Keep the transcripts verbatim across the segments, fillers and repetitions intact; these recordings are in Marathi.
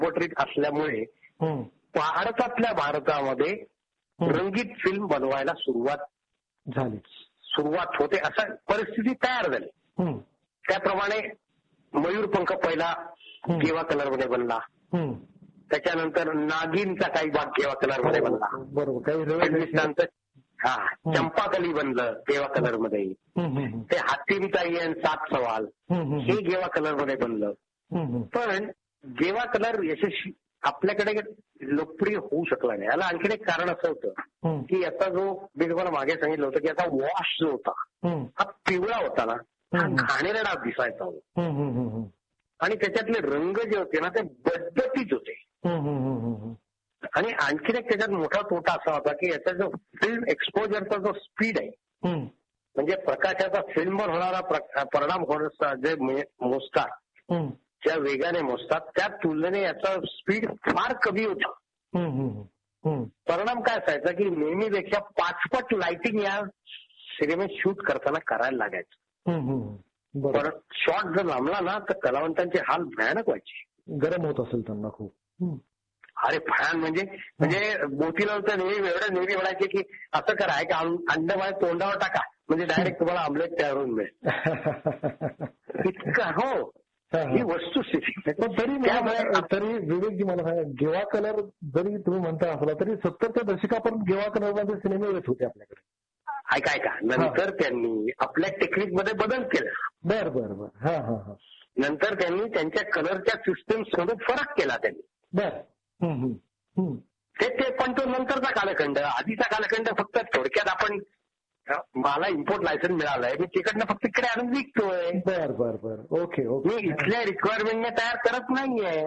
लॅबोरेटरीत असल्यामुळे भारतातल्या भारतामध्ये रंगीत फिल्म बनवायला सुरुवात झाली सुरुवात होते असं परिस्थिती तयार झाली. त्याप्रमाणे मयूरपंख पहिला गेवा कलरमध्ये बनला. त्याच्यानंतर नागिनचा काही भाग गेवा कलरमध्ये बनला. बरोबर. काही हिंदुस्थानचं हा चंपाकली बनलं गेवा कलरमध्ये. ते हातीमचा येण सात सवाल हे गेवा कलरमध्ये बनलं. पण गेवा कलर यशस्वी आपल्याकडे लोकप्रिय होऊ शकला नाही. याला आणखीन एक कारण असं होतं की याचा जो मी तुम्हाला मागे सांगितलं होतं की याचा वॉश जो होता हा पिवळा होता ना, हा घाणेरडा दिसायचा होता आणि त्याच्यातले रंग जे होते ना ते बदबतीत होते. आणि आणखीन एक त्याच्यात मोठा तोटा असा होता की याचा जो फिल्म एक्सपोजरचा जो स्पीड आहे म्हणजे प्रकाशाचा फिल्मवर होणारा परिणाम जे मोजतात ज्या वेगाने मोजतात त्या तुलनेने याचा स्पीड फार कमी होता. परिणाम काय असायचा की नेहमीपेक्षा पाचपट लाइटिंग या सिनेमेत शूट करताना करायला लागायचं. परत शॉट जर लांबला ना तर कलावंतांचे हाल भयानक व्हायचे. गरम होत असेल त्यांना खूप. अरे भयान म्हणजे म्हणजे बोटीला होतं नेहमी एवढं नेहमी म्हणायचे की असं करा एक अंड माझ्या तोंडावर टाका म्हणजे डायरेक्ट तुम्हाला आमलेट तयार होऊन मिळेल इतकं. हो ही वस्तुस्थिती. तरी त्यामुळे तरी विवेकजी मला सांगा गेवा कलर जरी तुम्ही म्हणता असला तरी सत्तरच्या दशकापर्यंत गेवा कलरमध्ये सिनेमे येत होते आपल्याकडे. ऐका ऐका नंतर त्यांनी आपल्या टेक्निकमध्ये बदल केला. बर बर बर. हा हा हा. नंतर त्यांनी त्यांच्या कलरच्या सिस्टीम सोबत फरक केला त्यांनी. बर. ते ते पण तो नंतरचा कालखंड. आधीचा कालखंड फक्त थोडक्यात आपण मला इम्पोर्ट लायसन्स मिळालंय मी तिकडनं फक्त इकडे आणून विकतोय. बर बर बर. Okay okay. मी इथल्या रिक्वायरमेंटने तयार करत नाहीये.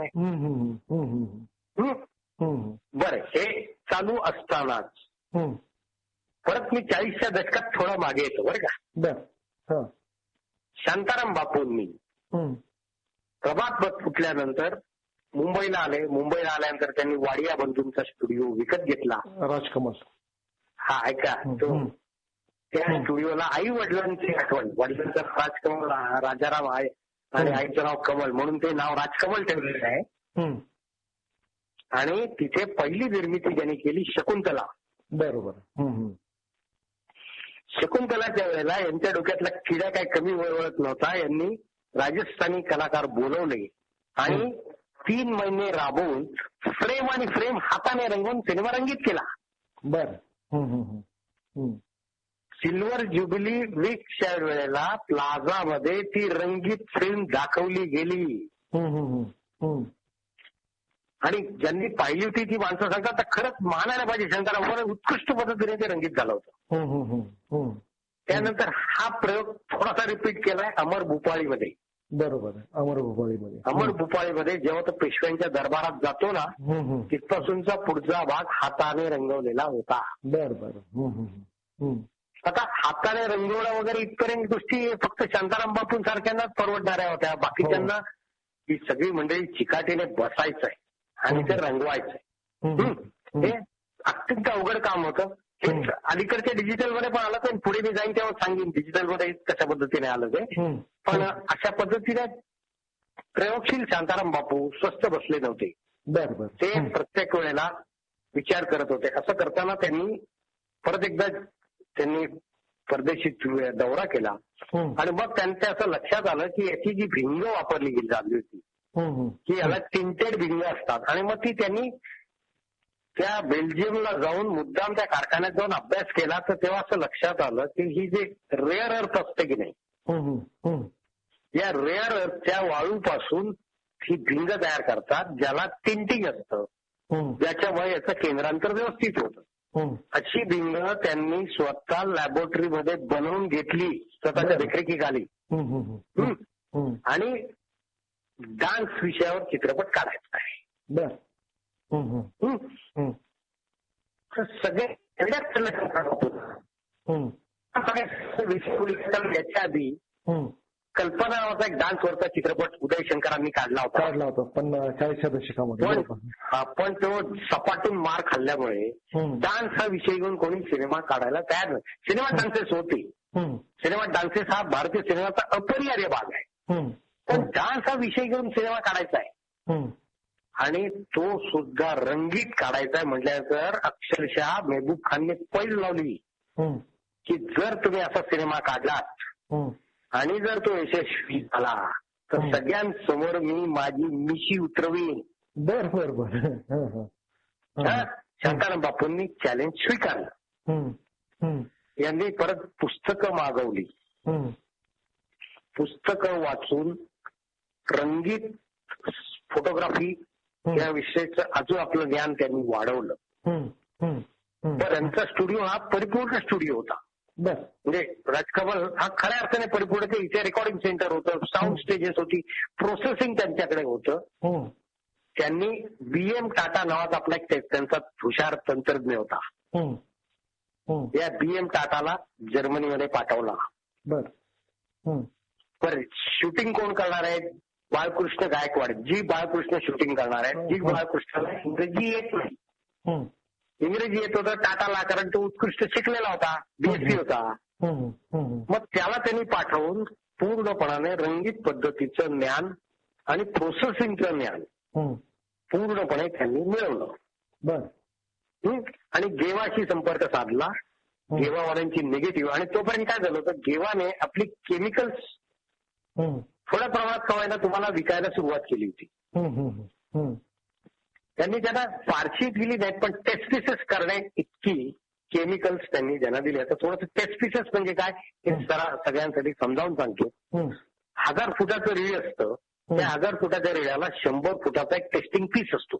बरं हे चालू असतानाच परत मी चाळीसच्या दशकात थोडं मागे येतो बरं का. बर. शांताराम बापूंनी प्रभात फुटल्यानंतर मुंबईला आले. मुंबईला आल्यानंतर त्यांनी वाडिया बंधूंचा स्टुडिओ विकत घेतला. राजकमल. हा ऐका तो त्या स्टुडिओला आई वडिलांची आठवण. वडिलांचं राजकमल राजाराम आहे आणि आईचं नाव कमल म्हणून ते नाव राजकमल ठेवलेलं आहे. आणि तिथे पहिली निर्मिती ज्यांनी केली शकुंतला. बरोबर. शकुंतलाच्या वेळेला यांच्या डोक्यातला किडा काही कमी वळवळत नव्हता. यांनी राजस्थानी कलाकार बोलवले आणि तीन महिने राबवून फ्रेम आणि फ्रेम हाताने रंगवून सिनेमा रंगीत केला. बर. सिल्वर ज्युबिली वीकच्या वेळेला प्लाझामध्ये ती रंगीत फिल्म दाखवली गेली. आणि ज्यांनी पाहिली होती ती माणसं सांगतात तर खरंच मानायला पाहिजे शंकराभाऊ उत्कृष्ट पद्धतीने ते रंगीत झालं होतं. त्यानंतर हा प्रयोग थोडासा रिपीट केलाय अमर भूपाळीमध्ये. बरोबर. अमर भूपाळीमध्ये. अमर भूपाळीमध्ये जेव्हा तो पेशव्यांच्या दरबारात जातो ना तिथपासूनचा पुढचा भाग हाताने रंगवलेला होता. बरोबर. आता हाताने रंगवणं वगैरे इथपर्यंत गोष्टी फक्त शांताराम बापू सारख्यांनाच परवडणाऱ्या होत्या. बाकीच्यांना ही सगळी मंडळी चिकाटीने बसायचंय आणि ते रंगवायचंय. हे अत्यंत अवघड काम होतं. हे अलीकडच्या डिजिटलमध्ये पण आलं तर पुढे मी जाईन तेव्हा सांगेन डिजिटलमध्ये कशा पद्धतीने आलं ते. पण अशा पद्धतीने प्रयोगशील शांताराम बापू स्वस्त बसले नव्हते. बरोबर. ते प्रत्येक वेळेला विचार करत होते. असं करताना त्यांनी परत एकदा त्यांनी परदेशी दौरा केला आणि मग त्यांच्या असं लक्षात आलं की याची जी भिंग वापरली गेली झाली होती की याला टिंटेड भिंग असतात. आणि मग ती त्यांनी त्या बेल्जियमला जाऊन मुद्दाम त्या कारखान्यात जाऊन अभ्यास केला तर तेव्हा असं लक्षात आलं की ही जे रेअर अर्थ असते की नाही या रेअर अर्थच्या वाळूपासून ही भिंग तयार करतात ज्याला टिंटिंग असतं ज्याच्यामुळे याचं केंद्रांतर व्यवस्थित होतं. अशी भिंग त्यांनी स्वतः लॅबोरेटरीमध्ये बनवून घेतली स्वतःच्या देखरेखीखाली आणि डान्स विषयावर चित्रपट काढायचा आहे. बर. सगळे याच्या आधी कल्पना नावाचा एक डान्सवरचा चित्रपट उदय शंकरांनी काढला होता काढला होता पण चाळीसच्या दशकामध्ये. पण तो सपाटून मार खाल्ल्यामुळे डान्स हा विषय घेऊन कोणी सिनेमा काढायला तयार नाही. सिनेमा डान्सेस होते. सिनेमा डान्सेस हा भारतीय सिनेमाचा अपरिहार्य भाग आहे. पण डान्स हा विषय घेऊन सिनेमा काढायचा आहे आणि तो सुद्धा रंगीत काढायचा म्हटल्यानंतर अक्षरशः मेहबूब खानने पैल लावली की जर तुम्ही असा सिनेमा काढलात आणि जर तो यशस्वी झाला तर सगळ्यांसमोर मी माझी मिशी उतरवीन. बर बर बर. शांताराम बापूंनी चॅलेंज स्वीकारलं. यांनी परत पुस्तकं मागवली. पुस्तकं वाचून रंगीत फोटोग्राफी या विषयीचं अजून आपलं ज्ञान त्यांनी वाढवलं. तर त्यांचा स्टुडिओ हा परिपूर्ण स्टुडिओ होता. म्हणजे राजकमल हा खऱ्या अर्थाने परिपूर्ण ते इथे रेकॉर्डिंग सेंटर होतं, साऊंड स्टेजेस होती, प्रोसेसिंग त्यांच्याकडे होतं. त्यांनी बीएम टाटा नावाचा आपला एक त्यांचा हुशार तंत्रज्ञ होता. या बीएम टाटाला जर्मनीमध्ये पाठवला. बरं शूटिंग कोण करणार आहे? बाळकृष्ण गायकवाड. जी बाळकृष्ण शूटिंग करणार आहे. जी बाळकृष्णाला इंग्रजी येत नाही. इंग्रजी येत होतं टाटाला, कारण तो उत्कृष्ट शिकलेला होता, बीएससी होता. मग त्याला त्यांनी पाठवून पूर्णपणाने रंगीत पद्धतीचं ज्ञान आणि प्रोसेसिंगचं ज्ञान पूर्णपणे त्यांनी मिळवलं. आणि गेवाशी संपर्क साधला. गेवावाल्यांची निगेटिव्ह. आणि तोपर्यंत काय झालं होतं, गेवाने आपली केमिकल्स थोड्या प्रमाणात कवायला तुम्हाला विकायला सुरुवात केली होती. त्यांनी त्यांना फारशी दिली नाही, पण टेस्ट पीसेस करण्या इतकी केमिकल्स त्यांनी त्यांना दिली. आता थोडंसं टेस्ट पीसेस म्हणजे काय हे जरा सगळ्यांसाठी समजावून सांगतो. हजार फुटाचं रिळ असतं, त्या हजार फुटाच्या रिळ्याला शंभर फुटाचा एक टेस्टिंग पीस असतो.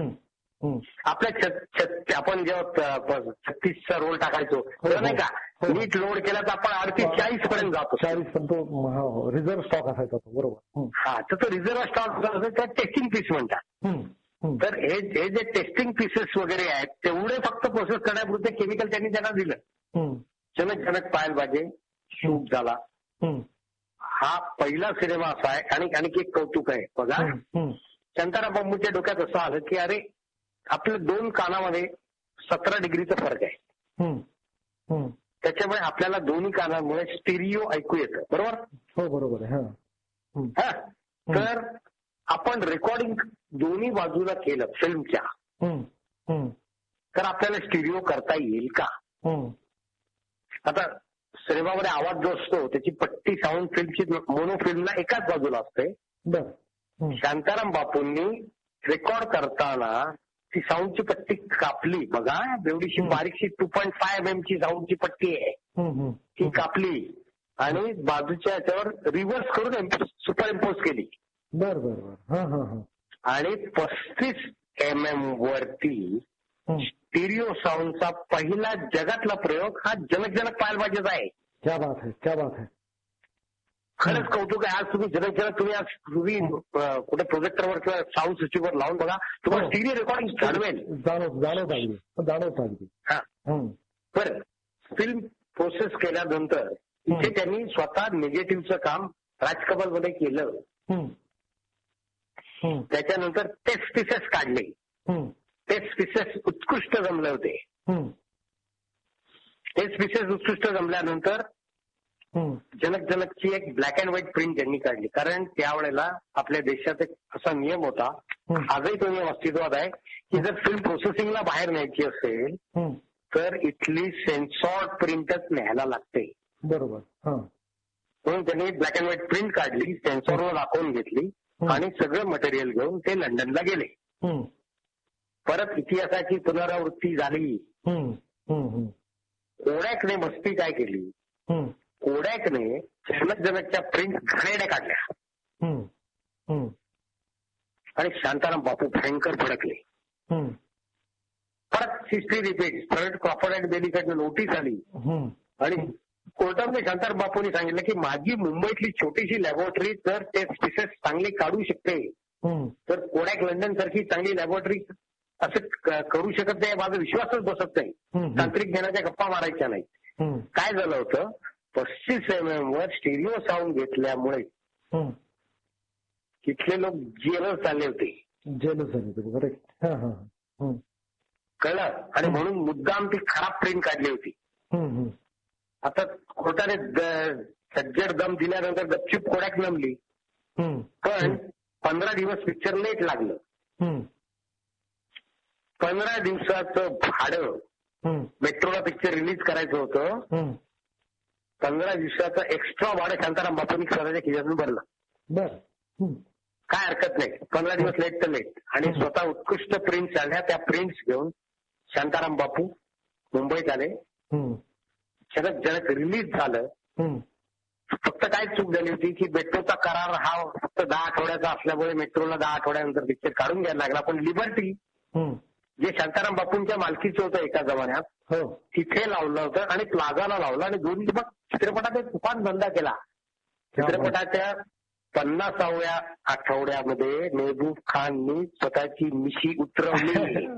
आपल्या आपण जेव्हा छत्तीसचा रोल टाकायचो नाही का, नीट लोड केला तर आपण अडतीस चाळीस पर्यंत जातो. चाळीस पण तो रिझर्व्ह स्टॉक असायचा तो. बरोबर. हा, तर तो रिझर्व्ह स्टॉक त्या टेस्टिंग पीस म्हणतात. तर हे जे टेस्टिंग पीसेस वगैरे आहेत तेवढे फक्त प्रोसेस करण्यापुरते केमिकल त्यांनी त्यांना दिलं. जनक जनक पाहायला पाहिजे शूट झाला. हा पहिला सिनेमा असा आहे. आणि आणखी एक कौतुक आहे बघा, शांताराम बापूंच्या डोक्यात असं आलं की अरे आपल्या दोन कानामध्ये सतरा डिग्रीचा फरक आहे. त्याच्यामुळे आपल्याला दोन्ही कानांमुळे स्टिरिओ ऐकू येतं. बरोबर. हो बरोबर आहे. हा, तर आपण रेकॉर्डिंग दोन्ही बाजूला केलं फिल्मच्या तर आपल्याला स्टिरिओ करता येईल का? आता सिनेमामध्ये आवाज जो असतो त्याची पट्टी साऊंड फिल्मची मोनो फिल्मला एकाच बाजूला असते. शांताराम बापूंनी रेकॉर्ड करताना ती साऊंडची पट्टी कापली. बघा एवढीशी बारीकशी two point five M M ची साऊंडची पट्टी आहे, ती कापली आणि बाजूच्या याच्यावर रिव्हर्स करून सुपर इम्पोज केली. बर बर बर. आणि पस्तीस एम एम वरती स्टिरिओ साऊंडचा पहिला जगातला प्रयोग हा जनक जनक पाहायला पाहिजेच आहे. क्या बात आहे, क्या बात आहे. खरंच कौतुक आहे. आज तुम्ही जनक जनक तुम्ही आज तुम्ही कुठे प्रोजेक्टरवर किंवा साऊंड सिस्टीमवर लावून बघा, तुम्हाला स्टिरिओ रेकॉर्डिंग जाणवेल. जाणव जाणवत आहे जाणवत आहे. हा, बरं. फिल्म प्रोसेस केल्यानंतर इथे त्यांनी स्वतः निगेटिव्हचं काम राजकमलमध्ये केलं. त्याच्यानंतर टेस्ट पीसेस काढले. टेस्ट पीसेस उत्कृष्ट जमले होते. टेस्ट पीसेस उत्कृष्ट जमल्यानंतर जनक जनकची एक ब्लॅक अँड व्हाईट प्रिंट त्यांनी काढली. कारण त्यावेळेला आपल्या देशात एक असा नियम होता, आजही तो नियम अस्तित्वात आहे, की जर फिल्म प्रोसेसिंगला बाहेर न्यायची असेल तर इथली सेन्सॉर्ड प्रिंटच न्यायला लागते. बरोबर. म्हणून त्यांनी ब्लॅक अँड व्हाईट प्रिंट काढली, सेन्सॉरवर दाखवून घेतली आणि सगळं मटेरियल घेऊन ते लंडनला गेले. परत इतिहासाची पुनरावृत्ती झाली. कोडॅकने मस्ती काय केली, कोडॅकने जनक जनकच्या प्रिंट घाणेरड्या काढल्या आणि शांताराम बापू भयंकर भडकले. परत हिस्ट्री रिपीट. परत क्रॉफर्ड अँड बेलीकडनं नोटीस आली आणि कोर्टामध्ये शांताराम बापूंनी सांगितलं की माझी मुंबईतली छोटीशी लॅबोरेटरी जर टेस्ट पीसेस चांगली काढू शकते तर कोडॅक लंडन सारखी चांगली लॅबोरेटरी असं करू शकत नाही. माझा विश्वासच बसत नाही. तांत्रिक ज्ञानाच्या गप्पा मारायच्या नाही. काय झालं होतं, पस्तीस एम एम वर स्टिरिओ साऊंड घेतल्यामुळे तिथले लोक जेलच झाले होते. जेलच झाले होते. कळलं. आणि म्हणून मुद्दाम ती खराब प्रिंट काढली होती. आता कोर्टाने सज्जड दम दिल्यानंतर गपचूप कोडॅक नमली. पण पंधरा दिवस पिक्चर लेट लागलं. हम्म. पंधरा दिवसाचं भाडं हम्म. मेट्रोला पिक्चर रिलीज करायचं होतं. हम्म. पंधरा दिवसाचं एक्स्ट्रा भाडं शांताराम बापूंनी स्वतःच्या खिशातून भरलं. बर. हम्म. काय हरकत नाही. पंधरा दिवस लेट तर लेट. आणि स्वतः उत्कृष्ट प्रिंट्स आल्या. त्या प्रिंट्स घेऊन शांताराम बापू मुंबईत आले. हम्म. झलक झलक रिलीज झालं. हम्म. फक्त काय चूक झाली होती की मेट्रोचा करार हा फक्त दहा आठवड्याचा असल्यामुळे मेट्रोला दहा आठवड्यानंतर पिक्चर काढून घ्यायला लागला. पण लिबर्टी हम्म. जे शांताराम बापूंच्या मालकीचं होतं एका जमान्यात, हो. तिथे लावलं होतं आणि प्लाझाला लावलं आणि दोन्ही मग चित्रपटात एक तुफान धंदा केला. चित्रपटाच्या पन्नासाव्या आठवड्यामध्ये मेहबूब खाननी स्वतःची मिशी उतरवली.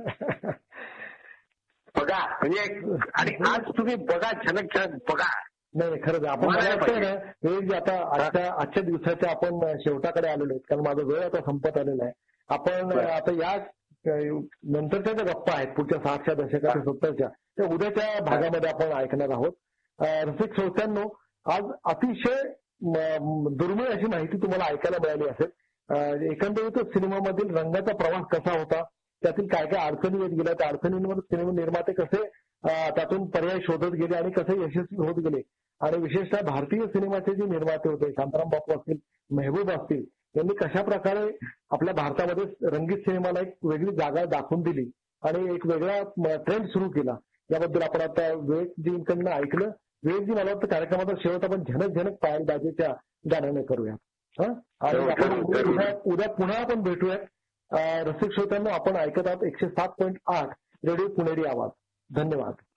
बघा म्हणजे आणि आज तुम्ही बघा झलक झलक बघा. नाही खरंच आपण मला वाटतं ना वेळ आता आजच्या आजच्या दिवसाच्या आपण शेवटाकडे आलेलो आहेत कारण माझा वेळ आता संपत आलेला आहे. आपण आता या नंतरच्या ज्या गप्पा आहेत पुढच्या साठच्या दशकाच्या सत्तरच्या त्या उद्याच्या भागामध्ये आपण ऐकणार आहोत. रसिक श्रोत्यांनो, आज अतिशय दुर्मिळ अशी माहिती तुम्हाला ऐकायला मिळाली असेल. एकंदरीतच सिनेमामधील रंगाचा प्रवास कसा होता, त्यातील काय काय अडचणी येत गेल्या, त्या अडचणींवर सिनेमा निर्माते कसे त्यातून पर्याय शोधत गेले आणि कसे यशस्वी होत गेले आणि विशेषतः भारतीय सिनेमाचे जे निर्माते होते शांताराम बापू असतील, मेहबूब असतील, यांनी कशा प्रकारे आपल्या भारतामध्ये रंगीत सिनेमाला एक वेगळी जागा दाखवून दिली आणि एक वेगळा ट्रेंड सुरू केला. याबद्दल आपण आता विवेकजींकडनं ऐकलं. विवेकजी, मला वाटतं कार्यक्रमाचा शेवट आपण झनक झनक पायल दाजेच्या गाण्याने करूया. आणि आपण उद्या उद्या पुन्हा आपण भेटूयात. रसिक श्रोत्यांना आपण ऐकत आहात एकशे सात पॉईंट आठ रेडिओ पुणेरी आवाज. धन्यवाद.